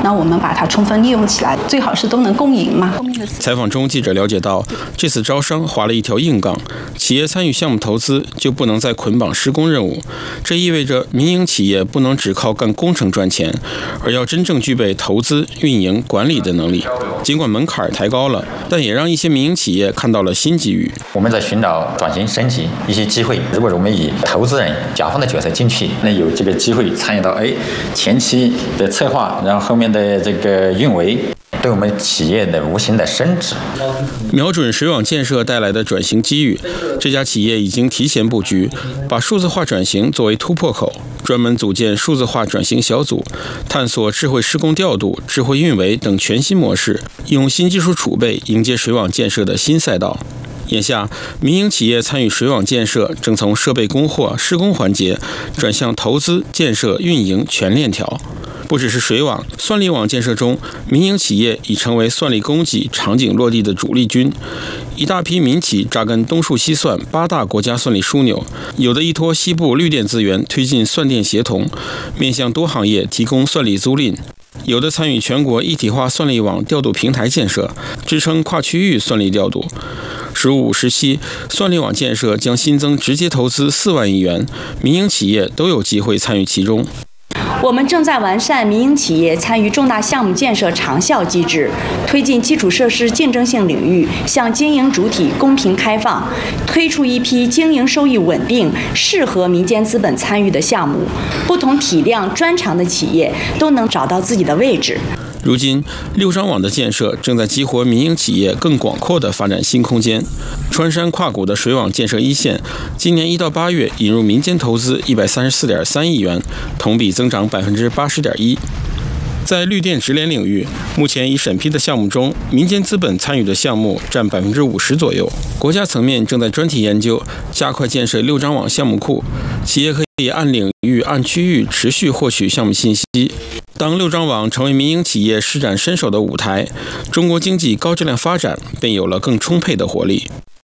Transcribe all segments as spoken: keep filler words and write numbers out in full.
那我们把它充分利用起来，最好是都能共赢嘛。 采访中，记者了解到，这次招商划了一条硬杠，企业参与项目投资就不能再捆绑施工任务，这意味着民营企业不能只靠干工程赚钱，而要真正具备投资、运营、管理的能力。尽管门槛抬高了，但也让一些民营企业看到了新机遇。 我们在寻找转型升级一些机会，如果我们以投资人、甲方的角色进去，那有这个机会参与到哎前期的策划，然后后面的这个运维，对我们企业的无形的升值。 瞄准水网建设带来的转型机遇，这家企业已经提前布局，把数字化转型作为突破口，专门组建数字化转型小组，探索智慧施工调度、智慧运维等全新模式，用新技术储备迎接水网建设的新赛道。眼下，民营企业参与水网建设，正从设备供货、施工环节转向投资、建设、运营全链条。不只是水网，算力网建设中，民营企业已成为算力供给、场景落地的主力军。一大批民企扎根东数西算八大国家算力枢纽，有的依托西部绿电资源推进算电协同，面向多行业提供算力租赁。有的参与全国一体化算力网调度平台建设，支撑跨区域算力调度。十五五时期，算力网建设将新增直接投资四万亿元，民营企业都有机会参与其中。 我们正在完善民营企业参与重大项目建设长效机制，推进基础设施竞争性领域向经营主体公平开放，推出一批经营收益稳定、适合民间资本参与的项目，不同体量、专长的企业都能找到自己的位置。 如今，六张网的建设正在激活民营企业更广阔的发展新空间。穿山跨谷的水网建设一线，今年一到八月引入民间投资一百三十四点三亿元，同比增长百分之八十点一。在绿电直联领域，目前已审批的项目中，民间资本参与的项目占百分之五十左右。国家层面正在专题研究，加快建设六张网项目库，企业可以按领域、按区域持续获取项目信息。当六张网成为民营企业施展身手的舞台，中国经济高质量发展便有了更充沛的活力。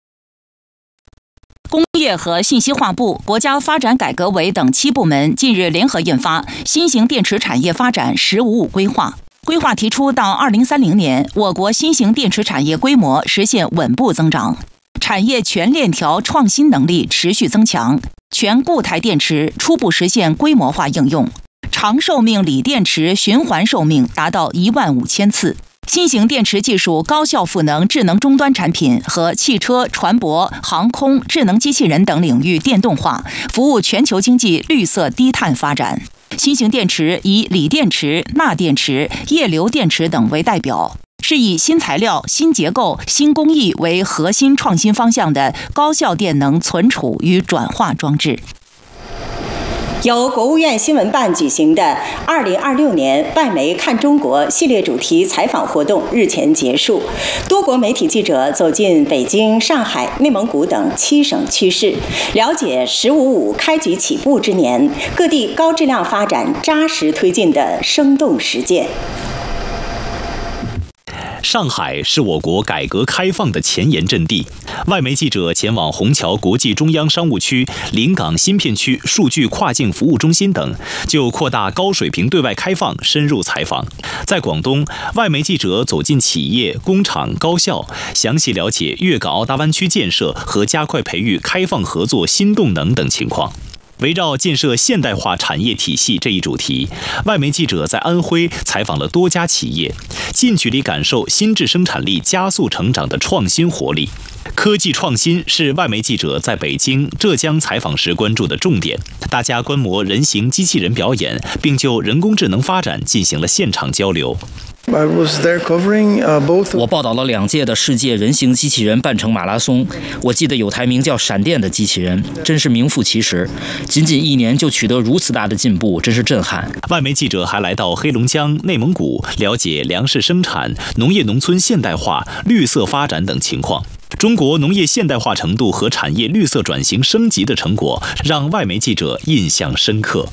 工业和信息化部、国家发展改革委等七部门近日联合印发《新型电池产业发展“十五五”规划》。规划提出，到二零三零年，我国新型电池产业规模实现稳步增长，产业全链条创新能力持续增强，全固态电池初步实现规模化应用，长寿命锂电池循环寿命达到一万五千次。新型电池技术高效赋能智能终端产品和汽车、船舶、航空、智能机器人等领域电动化，服务全球经济绿色低碳发展。新型电池以锂电池、钠电池、液流电池等为代表，是以新材料、新结构、新工艺为核心创新方向的高效电能存储与转化装置。 由国务院新闻办举行的二零二六年外媒看中国系列主题采访活动日前结束，多国媒体记者走进北京、上海、内蒙古等七省区市，了解“十五五”开局起步之年，各地高质量发展扎实推进的生动实践。 上海是我国改革开放的前沿阵地。外媒记者前往虹桥国际中央商务区、临港新片区数据跨境服务中心等，就扩大高水平对外开放深入采访。在广东，外媒记者走进企业、工厂、高校，详细了解粤港澳大湾区建设和加快培育开放合作新动能等情况。围绕建设现代化产业体系这一主题，外媒记者在安徽采访了多家企业，近距离感受新质生产力加速成长的创新活力。科技创新是外媒记者在北京、浙江采访时关注的重点。大家观摩人形机器人表演，并就人工智能发展进行了现场交流。 我报道了两届的世界人形机器人半程马拉松，我记得有台名叫闪电的机器人，真是名副其实。仅仅一年就取得如此大的进步，真是震撼。 外媒记者还来到黑龙江、内蒙古，了解粮食生产、农业农村现代化、绿色发展等情况。中国农业现代化程度和产业绿色转型升级的成果，让外媒记者印象深刻。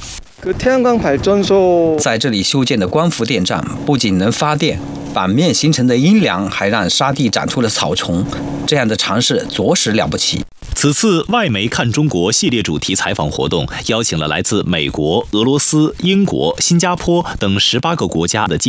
在这里修建的光伏电站不仅能发电，反面形成的阴凉还让沙地长出了草丛，这样的尝试着实了不起。 此次外媒看中国系列主题采访活动，邀请了来自美国、俄罗斯、英国、新加坡等十八个国家的记